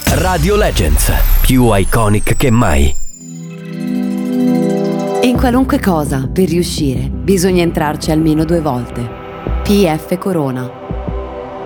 Radio Legends, più iconic che mai. In qualunque cosa, per riuscire, bisogna entrarci almeno 2 volte. PF Corona.